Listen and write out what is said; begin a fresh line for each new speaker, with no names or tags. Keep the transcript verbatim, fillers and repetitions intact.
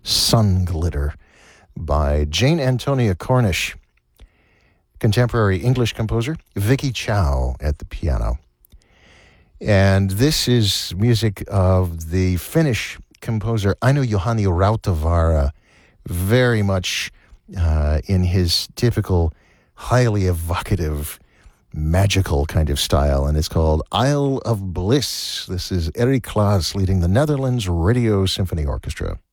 Sun Glitter by Jane Antonia Cornish. Contemporary English composer Vicky Chow at the piano. And this is music of the Finnish composer Aino Juhani Rautavaara, very much uh, in his typical, highly evocative, magical kind of style, and it's called Isle of Bliss. This is Eric Klaas leading the Netherlands Radio Symphony Orchestra.